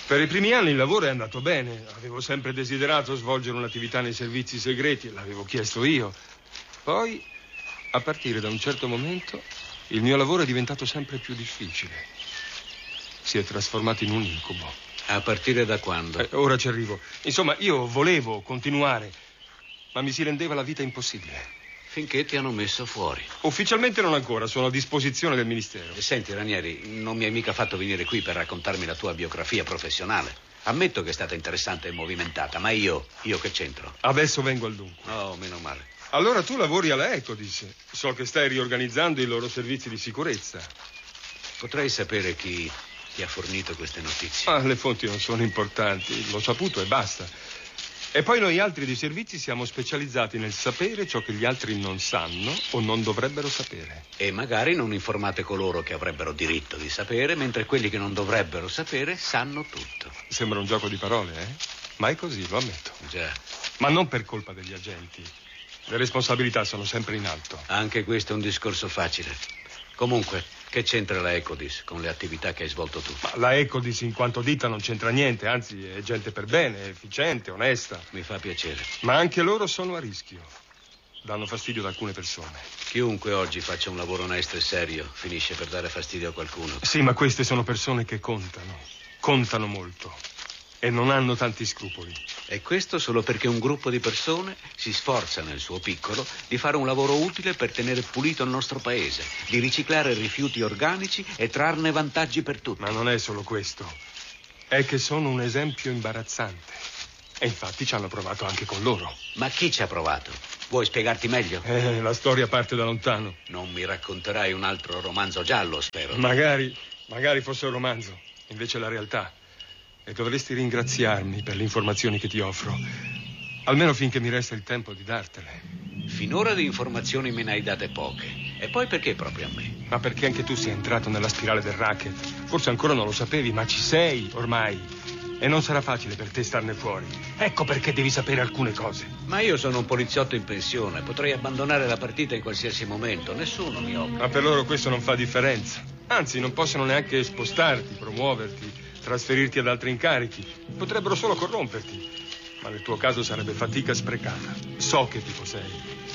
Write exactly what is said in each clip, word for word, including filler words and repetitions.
Per i primi anni il lavoro è andato bene. Avevo sempre desiderato svolgere un'attività nei servizi segreti e l'avevo chiesto io. Poi, a partire da un certo momento, il mio lavoro è diventato sempre più difficile. Si è trasformato in un incubo. A partire da quando? Eh, ora ci arrivo. Insomma, io volevo continuare, ma mi si rendeva la vita impossibile. Finché ti hanno messo fuori. Ufficialmente non ancora, sono a disposizione del ministero. E senti, Ranieri, non mi hai mica fatto venire qui per raccontarmi la tua biografia professionale. Ammetto che è stata interessante e movimentata, ma io, io che c'entro? Adesso vengo al dunque. Oh, meno male. Allora tu lavori alla Ecodis. So che stai riorganizzando i loro servizi di sicurezza. Potrei sapere chi ti ha fornito queste notizie? Ah, le fonti non sono importanti, l'ho saputo e basta. E poi noi altri dei servizi siamo specializzati nel sapere ciò che gli altri non sanno o non dovrebbero sapere. E magari non informate coloro che avrebbero diritto di sapere, mentre quelli che non dovrebbero sapere sanno tutto. Sembra un gioco di parole, eh? Ma è così, lo ammetto. Già. Ma non per colpa degli agenti. Le responsabilità sono sempre in alto. Anche questo è un discorso facile. Comunque, che c'entra la Ecodis con le attività che hai svolto tu? Ma la Ecodis in quanto ditta non c'entra niente, anzi è gente per bene, efficiente, onesta. Mi fa piacere. Ma anche loro sono a rischio. Danno fastidio ad alcune persone. Chiunque oggi faccia un lavoro onesto e serio finisce per dare fastidio a qualcuno. Sì, ma queste sono persone che contano. Contano molto. E non hanno tanti scrupoli. E questo solo perché un gruppo di persone si sforza nel suo piccolo di fare un lavoro utile per tenere pulito il nostro paese, di riciclare rifiuti organici e trarne vantaggi per tutti. Ma non è solo questo. È che sono un esempio imbarazzante. E infatti ci hanno provato anche con loro. Ma chi ci ha provato? Vuoi spiegarti meglio? Eh, la storia parte da lontano. Non mi racconterai un altro romanzo giallo, spero. Magari, magari fosse un romanzo. Invece è la realtà. E dovresti ringraziarmi per le informazioni che ti offro. Almeno finché mi resta il tempo di dartele. Finora di informazioni me ne hai date poche. E poi perché proprio a me? Ma perché anche tu sei entrato nella spirale del racket. Forse ancora non lo sapevi, ma ci sei ormai. E non sarà facile per te starne fuori. Ecco perché devi sapere alcune cose. Ma io sono un poliziotto in pensione. Potrei abbandonare la partita in qualsiasi momento. Nessuno mi obbliga. Ma per loro questo non fa differenza. Anzi, non possono neanche spostarti, promuoverti, trasferirti ad altri incarichi. Potrebbero solo corromperti. Ma nel tuo caso sarebbe fatica sprecata. So che tipo sei.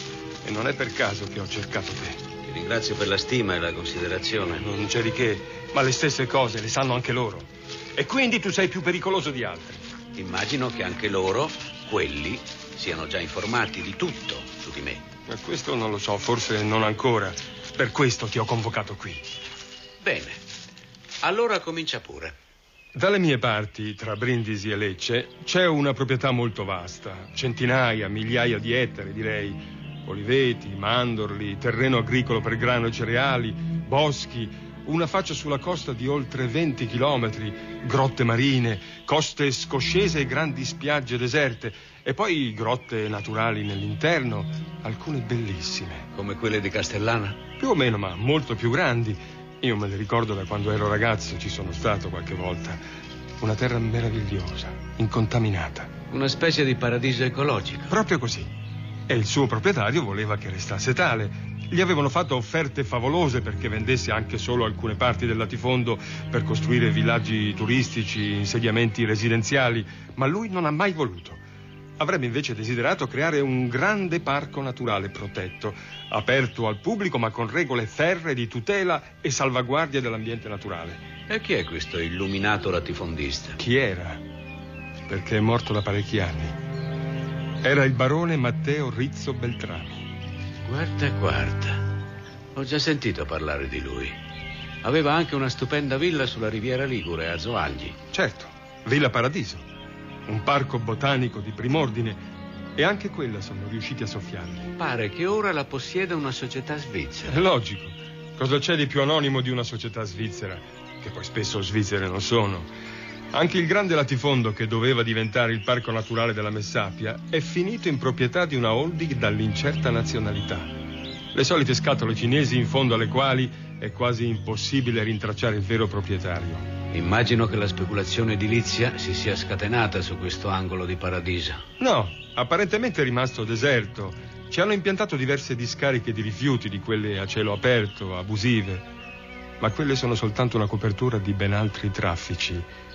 E non è per caso che ho cercato te. Ti ringrazio per la stima e la considerazione. Non c'è di che, ma le stesse cose le sanno anche loro. E quindi tu sei più pericoloso di altri. Immagino che anche loro, quelli, siano già informati di tutto su di me. Ma questo non lo so, forse non ancora. Per questo ti ho convocato qui. Bene. Allora comincia pure. Dalle mie parti, tra Brindisi e Lecce, c'è una proprietà molto vasta. Centinaia, migliaia di ettari, direi. Oliveti, mandorli, terreno agricolo per grano e cereali, boschi, una faccia sulla costa di oltre venti chilometri, grotte marine, coste scoscese e grandi spiagge deserte, e poi grotte naturali nell'interno, alcune bellissime. Come quelle di Castellana? Più o meno, ma molto più grandi. Io me le ricordo da quando ero ragazzo, ci sono stato qualche volta. Una terra meravigliosa, incontaminata. Una specie di paradiso ecologico. Proprio così. E il suo proprietario voleva che restasse tale. Gli avevano fatto offerte favolose perché vendesse anche solo alcune parti del latifondo per costruire villaggi turistici, insediamenti residenziali, ma lui non ha mai voluto. Avrebbe invece desiderato creare un grande parco naturale protetto, aperto al pubblico ma con regole ferree di tutela e salvaguardia dell'ambiente naturale. E chi è questo illuminato latifondista? Chi era? Perché è morto da parecchi anni. Era il barone Matteo Rizzo Beltrami. Guarda, guarda. Ho già sentito parlare di lui. Aveva anche una stupenda villa sulla riviera Ligure, a Zoagli. Certo, Villa Paradiso. Un parco botanico di prim'ordine, e anche quella sono riusciti a soffiargli. Pare che ora la possieda una società svizzera. È logico. Cosa c'è di più anonimo di una società svizzera? Che poi spesso svizzere non sono. Anche il grande latifondo che doveva diventare il parco naturale della Messapia è finito in proprietà di una holding dall'incerta nazionalità. Le solite scatole cinesi in fondo alle quali è quasi impossibile rintracciare il vero proprietario. Immagino che la speculazione edilizia si sia scatenata su questo angolo di paradiso. No, apparentemente è rimasto deserto. Ci hanno impiantato diverse discariche di rifiuti, di quelle a cielo aperto, abusive. Ma quelle sono soltanto una copertura di ben altri traffici.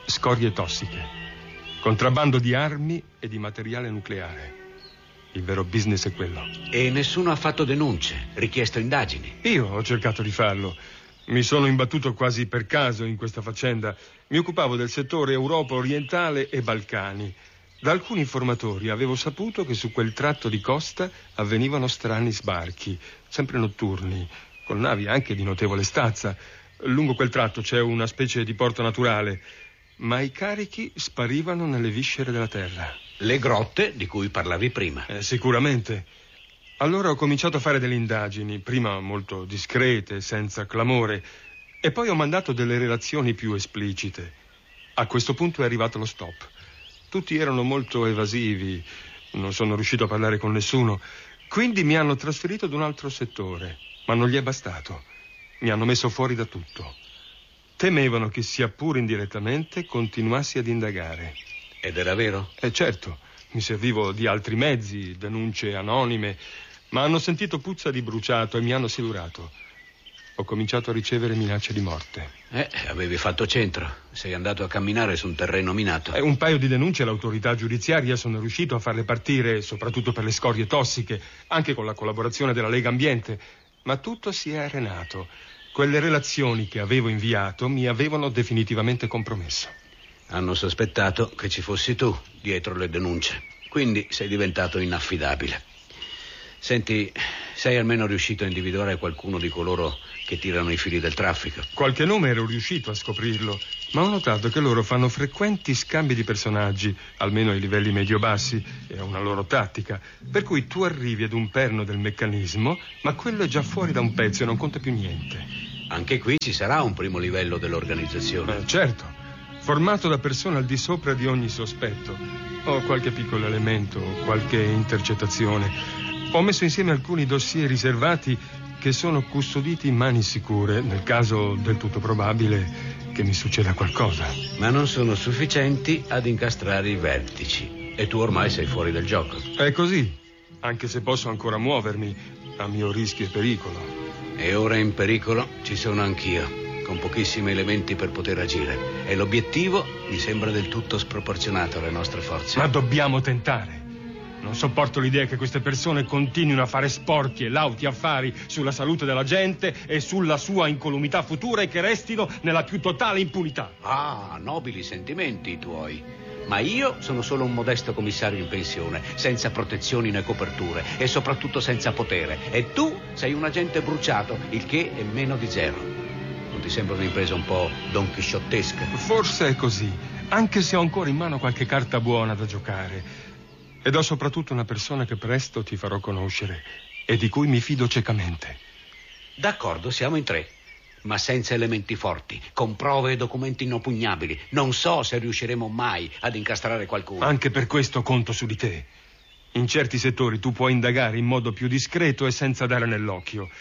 scorie tossiche, contrabbando di armi e di materiale nucleare. Il vero business è quello. E nessuno ha fatto denunce, richiesto indagini? Io ho cercato di farlo. Mi sono imbattuto quasi per caso in questa faccenda. Mi occupavo del settore Europa orientale e Balcani. Da alcuni informatori avevo saputo che su quel tratto di costa avvenivano strani sbarchi, sempre notturni, con navi anche di notevole stazza. Lungo quel tratto c'è una specie di porto naturale, ma i carichi sparivano nelle viscere della terra. Le grotte di cui parlavi prima. Eh, sicuramente. Allora ho cominciato a fare delle indagini, prima molto discrete, senza clamore, e poi ho mandato delle relazioni più esplicite. A questo punto è arrivato lo stop. Tutti erano molto evasivi, non sono riuscito a parlare con nessuno, quindi mi hanno trasferito ad un altro settore, ma non gli è bastato. Mi hanno messo fuori da tutto. Temevano che, sia pure indirettamente, continuassi ad indagare. Ed era vero? Eh certo, mi servivo di altri mezzi, denunce anonime, ma hanno sentito puzza di bruciato e mi hanno silurato. Ho cominciato a ricevere minacce di morte. Eh, avevi fatto centro. Sei andato a camminare su un terreno minato. Eh, un paio di denunce all'autorità giudiziaria sono riuscito a farle partire, soprattutto per le scorie tossiche, anche con la collaborazione della Lega Ambiente. Ma tutto si è arenato. Quelle relazioni che avevo inviato mi avevano definitivamente compromesso. Hanno sospettato che ci fossi tu dietro le denunce. Quindi sei diventato inaffidabile. Senti, sei almeno riuscito a individuare qualcuno di coloro che tirano i fili del traffico? Qualche nome ero riuscito a scoprirlo, ma ho notato che loro fanno frequenti scambi di personaggi, almeno ai livelli medio-bassi, è una loro tattica, per cui tu arrivi ad un perno del meccanismo, ma quello è già fuori da un pezzo e non conta più niente. Anche qui ci sarà un primo livello dell'organizzazione. Eh, certo, formato da persone al di sopra di ogni sospetto. Ho qualche piccolo elemento, qualche intercettazione. Ho messo insieme alcuni dossier riservati che sono custoditi in mani sicure, nel caso del tutto probabile che mi succeda qualcosa. Ma non sono sufficienti ad incastrare i vertici. E tu ormai sei fuori del gioco. È così, anche se posso ancora muovermi a mio rischio e pericolo. E ora in pericolo ci sono anch'io, con pochissimi elementi per poter agire. E l'obiettivo mi sembra del tutto sproporzionato alle nostre forze. Ma dobbiamo tentare. Non sopporto l'idea che queste persone continuino a fare sporchi e lauti affari sulla salute della gente e sulla sua incolumità futura e che restino nella più totale impunità. Ah, nobili sentimenti i tuoi. Ma io sono solo un modesto commissario in pensione, senza protezioni né coperture e soprattutto senza potere. E tu sei un agente bruciato, il che è meno di zero. Non ti sembra un'impresa un po' donchisciottesca? Forse è così, anche se ho ancora in mano qualche carta buona da giocare. Ed ho soprattutto una persona che presto ti farò conoscere e di cui mi fido ciecamente. D'accordo, siamo in tre, ma senza elementi forti, con prove e documenti inoppugnabili. Non so se riusciremo mai ad incastrare qualcuno. Anche per questo conto su di te. In certi settori tu puoi indagare in modo più discreto e senza dare nell'occhio.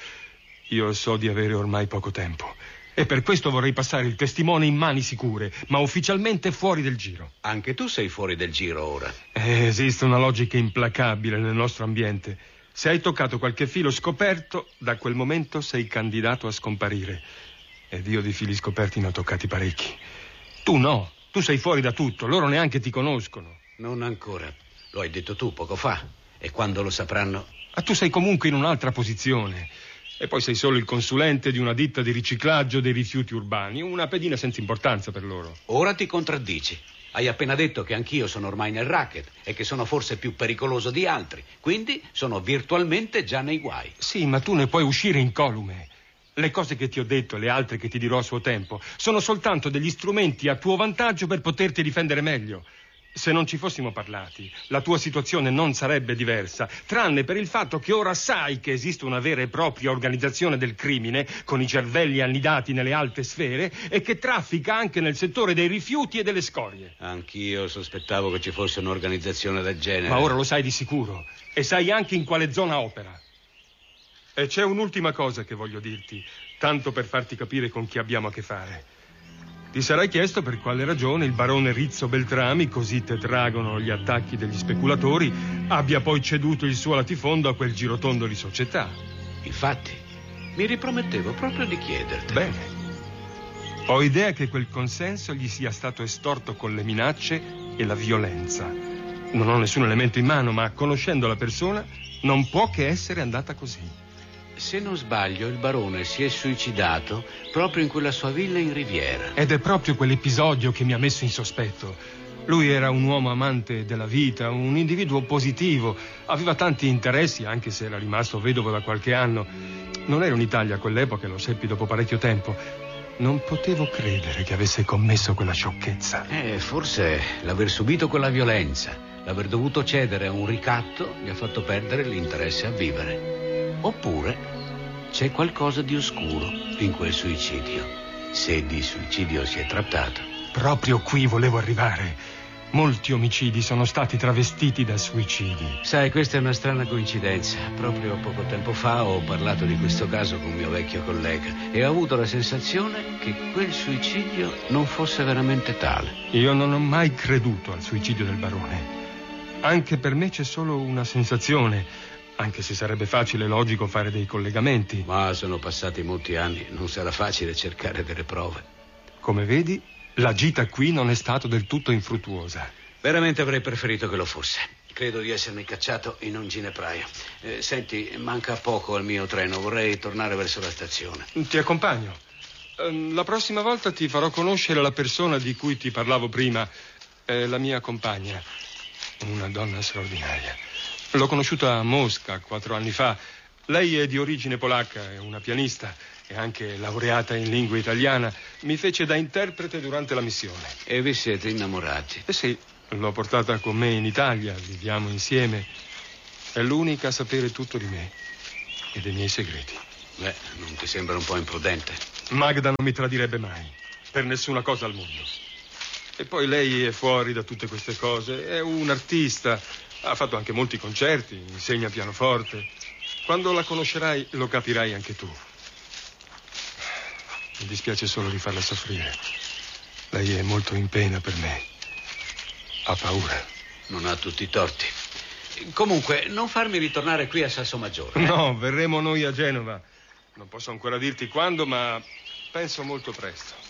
Io so di avere ormai poco tempo. E per questo vorrei passare il testimone in mani sicure, ma ufficialmente fuori del giro. Anche tu sei fuori del giro ora. Eh, esiste una logica implacabile nel nostro ambiente. Se hai toccato qualche filo scoperto, da quel momento sei candidato a scomparire. Ed io di fili scoperti ne ho toccati parecchi. Tu no, tu sei fuori da tutto, loro neanche ti conoscono. Non ancora, lo hai detto tu poco fa. E quando lo sapranno? Ma tu sei comunque in un'altra posizione. E poi sei solo il consulente di una ditta di riciclaggio dei rifiuti urbani, una pedina senza importanza per loro. Ora ti contraddici. Hai appena detto che anch'io sono ormai nel racket e che sono forse più pericoloso di altri. Quindi sono virtualmente già nei guai. Sì, ma tu ne puoi uscire incolume. Le cose che ti ho detto e le altre che ti dirò a suo tempo sono soltanto degli strumenti a tuo vantaggio per poterti difendere meglio. Se non ci fossimo parlati, la tua situazione non sarebbe diversa, tranne per il fatto che ora sai che esiste una vera e propria organizzazione del crimine, con i cervelli annidati nelle alte sfere, e che traffica anche nel settore dei rifiuti e delle scorie. Anch'io sospettavo che ci fosse un'organizzazione del genere. Ma ora lo sai di sicuro, e sai anche in quale zona opera. E c'è un'ultima cosa che voglio dirti, tanto per farti capire con chi abbiamo a che fare. Ti sarai chiesto per quale ragione il barone Rizzo Beltrami, così tetragono gli attacchi degli speculatori, abbia poi ceduto il suo latifondo a quel girotondo di società. Infatti, mi ripromettevo proprio di chiederti. Bene. Ho idea che quel consenso gli sia stato estorto con le minacce e la violenza. Non ho nessun elemento in mano, ma conoscendo la persona non può che essere andata così. Se non sbaglio, il barone si è suicidato proprio in quella sua villa in Riviera. Ed è proprio quell'episodio che mi ha messo in sospetto. Lui era un uomo amante della vita, un individuo positivo. Aveva tanti interessi, anche se era rimasto vedovo da qualche anno. Non ero in Italia a quell'epoca, lo seppi dopo parecchio tempo. Non potevo credere che avesse commesso quella sciocchezza. Eh, forse l'aver subito quella violenza, l'aver dovuto cedere a un ricatto, gli ha fatto perdere l'interesse a vivere. Oppure c'è qualcosa di oscuro in quel suicidio, se di suicidio si è trattato. Proprio qui volevo arrivare. Molti omicidi sono stati travestiti da suicidi. Sai, questa è una strana coincidenza. Proprio poco tempo fa ho parlato di questo caso con un mio vecchio collega e ho avuto la sensazione che quel suicidio non fosse veramente tale. Io non ho mai creduto al suicidio del barone. Anche per me c'è solo una sensazione, anche se sarebbe facile e logico fare dei collegamenti. Ma sono passati molti anni, non sarà facile cercare delle prove. Come vedi, la gita qui non è stata del tutto infruttuosa. Veramente avrei preferito che lo fosse. Credo di essermi cacciato in un ginepraio. Eh, senti, manca poco al mio treno. Vorrei tornare verso la stazione. Ti accompagno. Eh, la prossima volta ti farò conoscere la persona di cui ti parlavo prima. È la mia compagna. Una donna straordinaria. L'ho conosciuta a Mosca quattro anni fa. Lei è di origine polacca, è una pianista. E anche laureata in lingua italiana, mi fece da interprete durante la missione. E vi siete innamorati? Eh sì, l'ho portata con me in Italia, viviamo insieme. È l'unica a sapere tutto di me e dei miei segreti. Beh, non ti sembra un po' imprudente? Magda non mi tradirebbe mai, per nessuna cosa al mondo. E poi lei è fuori da tutte queste cose, è un artista, ha fatto anche molti concerti, insegna pianoforte. Quando la conoscerai lo capirai anche tu. Mi dispiace solo di farla soffrire. Lei è molto in pena per me. Ha paura. Non ha tutti i torti. Comunque, non farmi ritornare qui a Salsomaggiore. Eh? No, verremo noi a Genova. Non posso ancora dirti quando, ma penso molto presto.